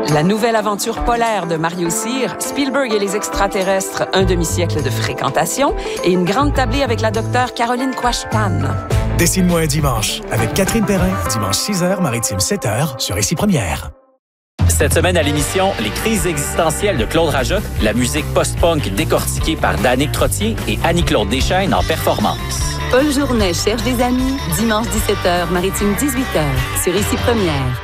La nouvelle aventure polaire de Mario Cyr, Spielberg et les extraterrestres, un demi-siècle de fréquentation et une grande tablée avec la docteure Caroline Quashtan. Dessine-moi un dimanche avec Catherine Perrin, dimanche 6h, Maritime 7h, sur Ici Première. Cette semaine à l'émission, les crises existentielles de Claude Rajotte, la musique post-punk décortiquée par Danick Trottier et Annie-Claude Deschaines en performance. Paul Journet cherche des amis, dimanche 17h, Maritime 18h, sur Ici Première.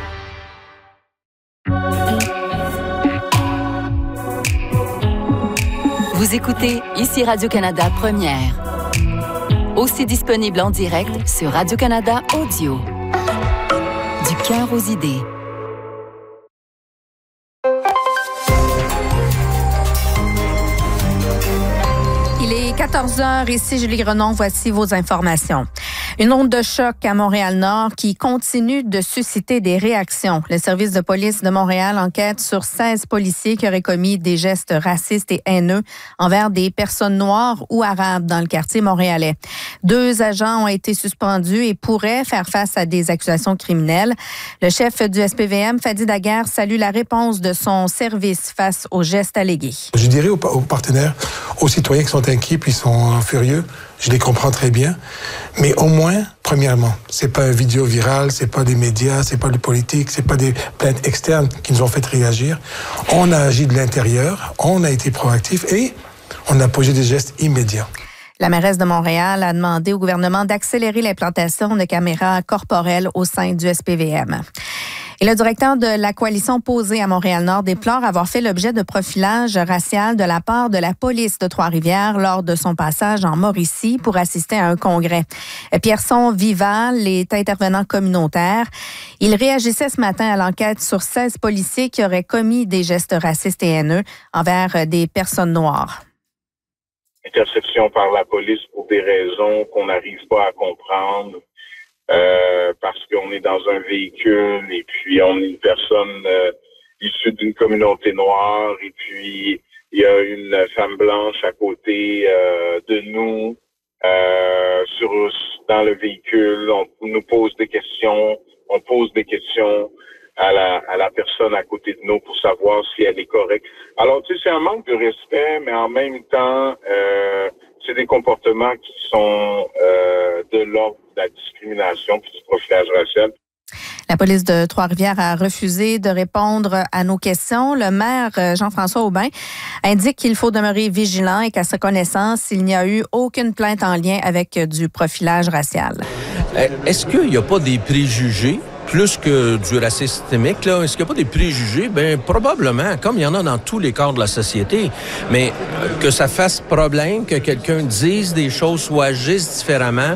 Vous écoutez Ici Radio-Canada Première. Aussi disponible en direct sur Radio-Canada Audio. Du cœur aux idées. Il est 14h, ici Julie Grenon, voici vos informations. Une onde de choc à Montréal-Nord qui continue de susciter des réactions. Le service de police de Montréal enquête sur 16 policiers qui auraient commis des gestes racistes et haineux envers des personnes noires ou arabes dans le quartier montréalais. 2 agents ont été suspendus et pourraient faire face à des accusations criminelles. Le chef du SPVM, Fadi Daguerre, salue la réponse de son service face aux gestes allégués. Je dirais aux partenaires, aux citoyens qui sont inquiets puis sont furieux, je les comprends très bien. Mais au moins, premièrement, c'est pas une vidéo virale, c'est pas des médias, c'est pas le politique, c'est pas des plaintes externes qui nous ont fait réagir. On a agi de l'intérieur, on a été proactif et on a posé des gestes immédiats. La mairesse de Montréal a demandé au gouvernement d'accélérer l'implantation de caméras corporelles au sein du SPVM. Et le directeur de la coalition Posée à Montréal-Nord déplore avoir fait l'objet de profilage racial de la part de la police de Trois-Rivières lors de son passage en Mauricie pour assister à un congrès. Pierson Vival est intervenant communautaire. Il réagissait ce matin à l'enquête sur 16 policiers qui auraient commis des gestes racistes et haineux envers des personnes noires. Interception par la police pour des raisons qu'on n'arrive pas à comprendre. Parce qu'on est dans un véhicule et puis on est une personne issue d'une communauté noire et puis il y a une femme blanche à côté de nous dans le véhicule. On nous pose des questions, on pose des questions à la personne à côté de nous pour savoir si elle est correcte. Alors, tu sais, c'est un manque de respect, mais en même temps, c'est des comportements qui sont de l'ordre de la discrimination puis du profilage racial. La police de Trois-Rivières a refusé de répondre à nos questions. Le maire Jean-François Aubin indique qu'il faut demeurer vigilant et qu'à sa connaissance, il n'y a eu aucune plainte en lien avec du profilage racial. Est-ce qu'il n'y a pas des préjugés? Plus que du racisme systémique, là, est-ce qu'il n'y a pas des préjugés? Bien, probablement, comme il y en a dans tous les corps de la société. Mais que ça fasse problème, que quelqu'un dise des choses ou agisse différemment,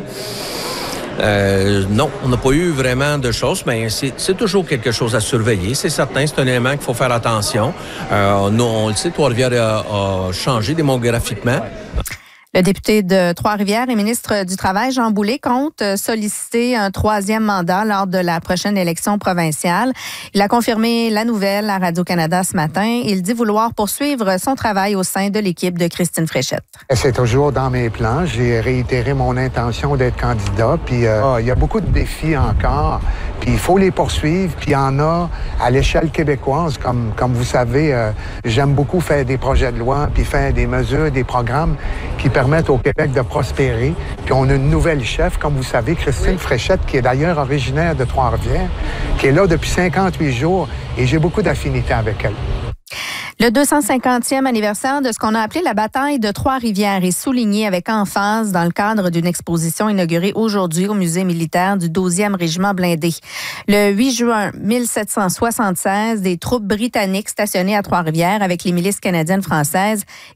non, on n'a pas eu vraiment de choses, mais c'est toujours quelque chose à surveiller. C'est certain, c'est un élément qu'il faut faire attention. Nous, on le sait, Trois-Rivières a changé démographiquement. Le député de Trois-Rivières et ministre du Travail, Jean Boulet, compte solliciter un 3e mandat lors de la prochaine élection provinciale. Il a confirmé la nouvelle à Radio-Canada ce matin. Il dit vouloir poursuivre son travail au sein de l'équipe de Christine Fréchette. C'est toujours dans mes plans. J'ai réitéré mon intention d'être candidat. Puis il y a beaucoup de défis encore. Puis il faut les poursuivre. Puis il y en a à l'échelle québécoise. Comme vous savez, j'aime beaucoup faire des projets de loi puis faire des mesures, des programmes qui permettent au Québec de prospérer. Puis on a une nouvelle chef, comme vous savez, Christine Fréchette, qui est d'ailleurs originaire de Trois-Rivières, qui est là depuis 58 jours et j'ai beaucoup d'affinités avec elle. Le 250e anniversaire de ce qu'on a appelé la bataille de Trois-Rivières est souligné avec emphase dans le cadre d'une exposition inaugurée aujourd'hui au musée militaire du 12e régiment blindé. Le 8 juin 1776, des troupes britanniques stationnées à Trois-Rivières avec les milices canadiennes françaises